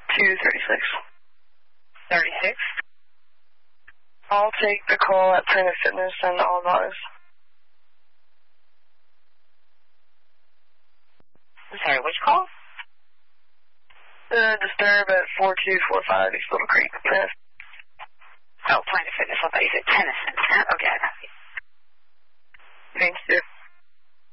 236. 36? I'll take the call at Planet Fitness and all those. I'm sorry, which call? The Disturb at 4245 East Little Creek. Oh, Planet Fitness. I thought you said Tennyson. Okay.